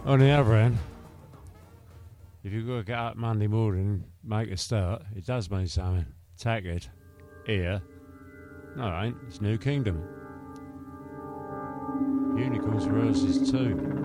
On the other hand, if you've got to get up Monday morning, make a start, it does mean something. Taggart, here. No, it ain't. It's New Kingdom. Unicorns versus 2.